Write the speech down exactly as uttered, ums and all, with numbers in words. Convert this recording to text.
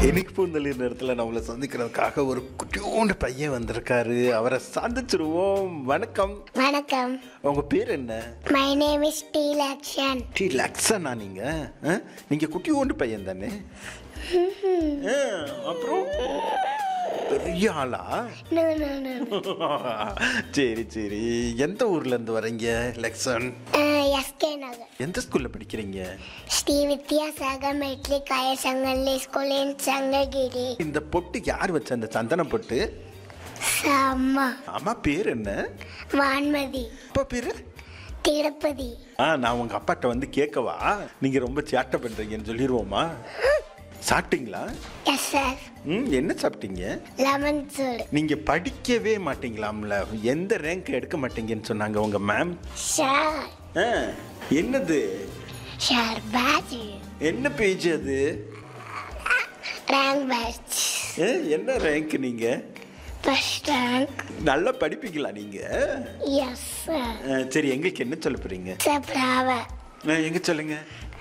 இன்னைக்கு பூந்தளிர் நேரத்தில் நம்மளை சந்திக்கிறதுக்காக ஒரு குட்டியோண்டு பையன் வந்திருக்காரு. அவரை சந்திச்சிருவோம். வணக்கம். வணக்கம். உங்க பேர் என்ன? My name is D Lakshan. D Lakshana? நீங்க நீங்க குட்டியோண்டு பையன் தானே? அப்புறம் பெரிய ஆளா? சரி சரி. எந்த ஊர்ல இருந்து வரீங்க லக்ஷன்? எஸ்கே நகர். எந்த ஸ்கூல்ல படிக்கிறீங்க? Sri Vidyasagar matric higher secondary school in Sankagiri. இந்த பொட்டு யார் வச்ச? அந்த சந்தன பொட்டு அம்மா. அம்மா பேர் என்ன? வான்மதி. அப்பா பேரு திருப்பதி. ஆ, நான் உங்க அப்பாட்ட வந்து கேட்கவா? நீங்க ரொம்ப சேட்டை பண்றீங்கன்னு சொல்லிடுவோமா? சாப்பிட்டீங்களா? Yes sir. ம், என்ன சாப்பிட்டீங்க? லெமன் சோறு. நீங்க படிக்கவே மாட்டீங்களாம்ல? எந்த ரேங்க் எடுக்க மாட்டீங்கன்னு சொன்னாங்க உங்க மேம். சார். ஆ, என்னது? Sir batch. என்ன பேஜ் அது? Rank batch. ஏ, என்ன ரேங்க் நீங்க? First rank. நல்லா படிப்பீங்களா நீங்க? Yes sir. ஆ, சரி, எங்களுக்கு என்ன சொல்ல போறீங்க? சார் பிராவ. ஆ, எங்க சொல்லுங்க.